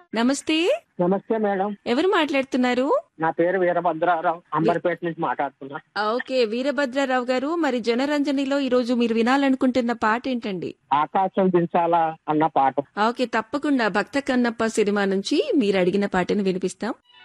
నమస్తే. నమస్తే మేడం. ఎవరు మాట్లాడుతున్నారు? నా పేరు వీరభద్రారావు, అంబర్పేట నుంచి మాట్లాడుతున్నా. ఓకే, వీరభద్రరావు గారు, మరి జనరంజనిలో ఈ రోజు మీరు వినాలనుకుంటున్న పాట ఏంటండి? ఆకాశం దించాలా అన్న పాట. ఓకే, తప్పకుండా భక్త కన్నప్ప సినిమా నుంచి మీరు అడిగిన పాటను వినిపిస్తాం.